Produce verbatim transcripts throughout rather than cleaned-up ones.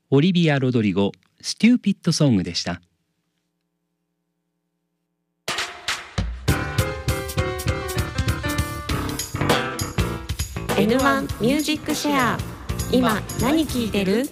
オリビア・ロドリゴ、ステューピッドソングでした。 エヌワン ミュージックシェア。今何聴いてる？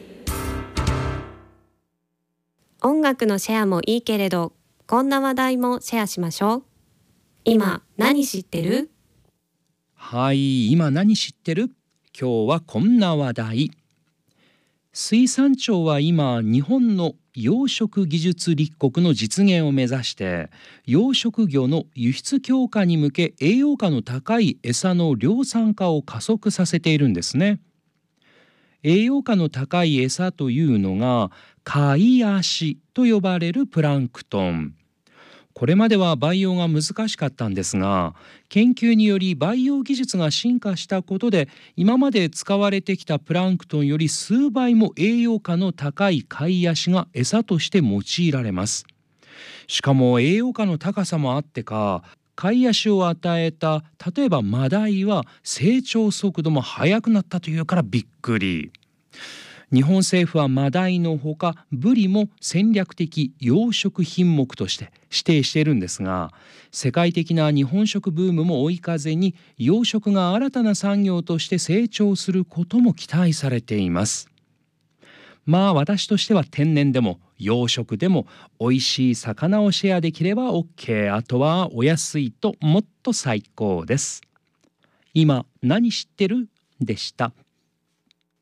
音楽のシェアもいいけれど、こんな話題もシェアしましょう。今何知ってる？ はい、今何知ってる？今日はこんな話題。水産庁は今、日本の養殖技術立国の実現を目指して、養殖魚の輸出強化に向け栄養価の高い餌の量産化を加速させているんですね。栄養価の高い餌というのが貝足と呼ばれるプランクトン。これまでは培養が難しかったんですが、研究により培養技術が進化したことで、今まで使われてきたプランクトンより数倍も栄養価の高い貝足が餌として用いられます。しかも栄養価の高さもあってか、貝足を与えた例えばマダイは成長速度も速くなったというからびっくり。日本政府はマダイのほかブリも戦略的養殖品目として指定しているんですが、世界的な日本食ブームも追い風に養殖が新たな産業として成長することも期待されています。まあ私としては天然でも養殖でも美味しい魚をシェアできれば OK。 あとはお安いともっと最高です。今何知ってる？でした。